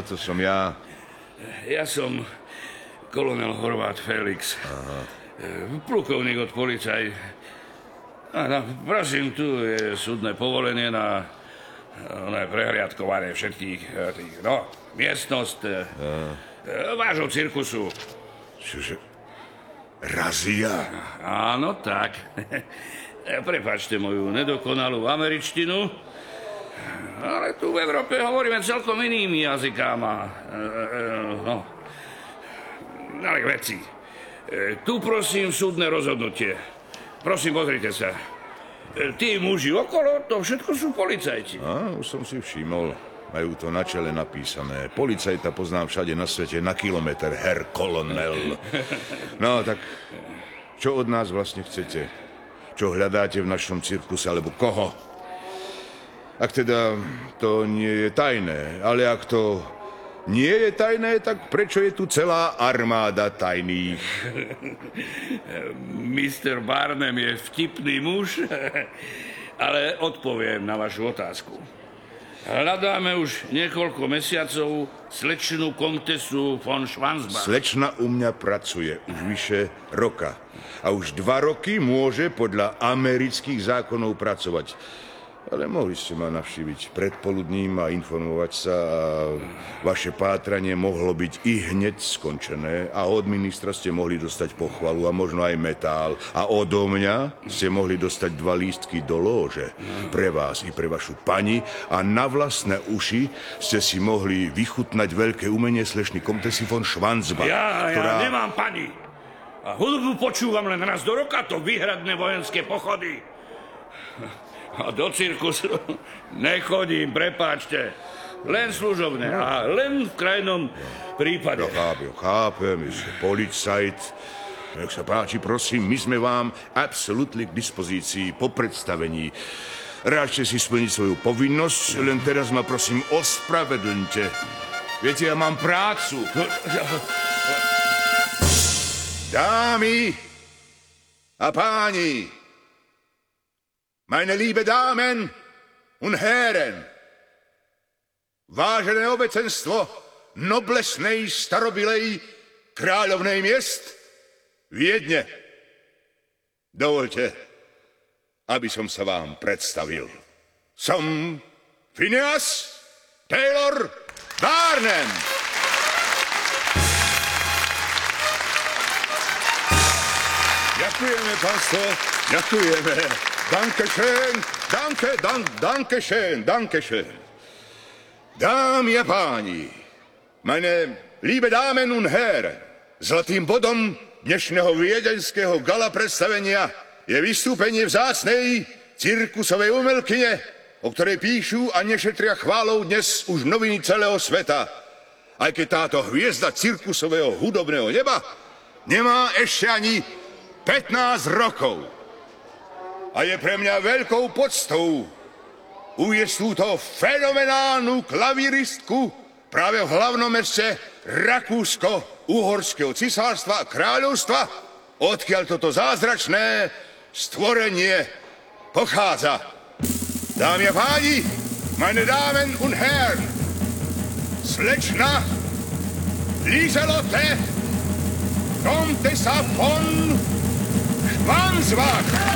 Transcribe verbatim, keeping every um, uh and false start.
Áno, to som ja. Ja som kolonel Horváth Felix. Aha. Plukovník od policaj. A no, prosím, tu je súdne povolenie na, na prehliadkovanie všetkých tých, no, miestnosť uh, vášho cirkusu. Čože? Razia? Áno, tak. Prepáčte moju nedokonalú američtinu, ale tu v Európe hovoríme celkom inými jazykami. No, ale veci. Tu prosím súdne rozhodnutie. Prosím, pozrite sa. Tí muži okolo, to všetko sú policajti. Á, už som si všimol. Majú to na čele napísané. Policajta poznám všade na svete na kilometr, herr kolonel. No, tak čo od nás vlastne chcete? Čo hľadáte v našom cirkuse, alebo koho? Ak teda to nie je tajné, ale ak to nie je tajné, tak prečo je tu celá armáda tajných? mister Barnum je vtipný muž, ale odpoviem na vašu otázku. Hľadáme už niekoľko mesiacov slečnú komtesu von Schwansbach. Slečna u mňa pracuje už vyše roka. A už dva roky môže podľa amerických zákonov pracovať. Ale mohli ste ma navštíviť predpoludním a informovať sa a vaše pátranie mohlo byť i hneď skončené a od ministra ste mohli dostať pochvalu a možno aj metál a odo mňa ste mohli dostať dva lístky do lóže pre vás i pre vašu pani a na vlastné uši ste si mohli vychutnať veľké umenie slečny komtesy von Schwansbach. Ja, ktorá... ja nemám pani. A hudbu počúvam len raz do roka, to výhradné vojenské pochody. A do cirkusu nechodím, prepáčte. Len služobné a len v krajnom prípade. No chápem, chápem, vy ste policajt. Nech sa páči, prosím, my sme vám absolútne k dispozícii po predstavení. Ráčte si splniť svoju povinnosť, len teraz ma prosím ospravedlňte. Viete, ja mám prácu. Dámy a páni, meine liebe Damen und Herren, vážené obecenstvo noblesnej starobilej kráľovnej miest Viedne, dovolte, aby som sa vám predstavil. Som Phineas Taylor Barnum. Ďakujeme, pánstvo, ďakujeme. Danke schön, danke, dank, danke schön, danke schön. Dámy a páni, meine liebe Damen und Herren, zlatým bodom dnešného viedenského gala predstavenia je vystúpenie vzácnej cirkusovej umelkyne, o ktorej píšu a nešetria chválou dnes už noviny celého sveta. Aj keď táto hviezda cirkusového hudobného neba nemá ešte ani pätnásť rokov. A je pre mňa veľkou poctou uviesť túto fenomenálnu klavíristku práve v hlavnom meste Rakúsko-Uhorského cisárstva a kráľovstva, odkiaľ toto zázračné stvorenie pochádza. Dámy a páni, meine Damen und Herren, slečna Lieselotte Komtessa von Schwansbach.